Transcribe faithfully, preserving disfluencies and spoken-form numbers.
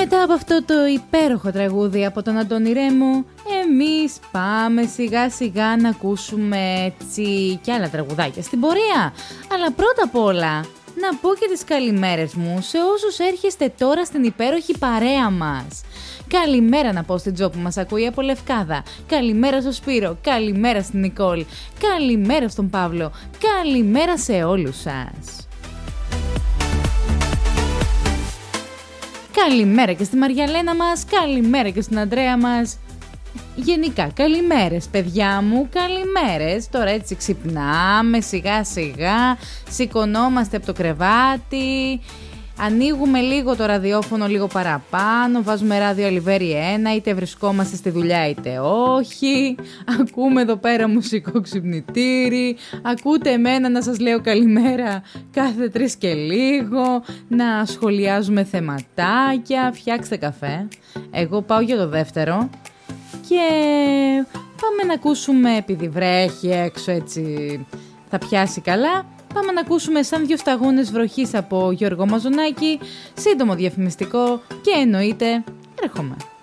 μετά από αυτό το υπέροχο τραγούδι από τον Αντώνη Ρέμο, εμείς πάμε σιγά σιγά να ακούσουμε έτσι κι άλλα τραγουδάκια στην πορεία. Αλλά πρώτα απ' όλα να πω και τις καλημέρες μου σε όσους έρχεστε τώρα στην υπέροχη παρέα μας. Καλημέρα να πω στην Τζο που μας ακούει από Λευκάδα. Καλημέρα στο Σπύρο, καλημέρα στην Νικόλ, καλημέρα στον Παύλο, καλημέρα σε όλους σας. Καλημέρα και στη Μαριαλένα μας, καλημέρα και στην Αντρέα μας. Γενικά, καλημέρες παιδιά μου, καλημέρες. Τώρα έτσι ξυπνάμε σιγά σιγά, σηκωνόμαστε από το κρεβάτι, ανοίγουμε λίγο το ραδιόφωνο λίγο παραπάνω, βάζουμε ράδιο Αλιβέρι ένα, είτε βρισκόμαστε στη δουλειά είτε όχι. Ακούμε εδώ πέρα μουσικό ξυπνητήρι, ακούτε εμένα να σας λέω καλημέρα κάθε τρεις και λίγο, να σχολιάζουμε θεματάκια, φτιάξτε καφέ. Εγώ πάω για το δεύτερο και πάμε να ακούσουμε, επειδή βρέχει έξω έτσι θα πιάσει καλά, πάμε να ακούσουμε σαν δυο σταγόνες βροχής από Γιώργο Μαζονάκη, σύντομο διαφημιστικό και εννοείται έρχομαι.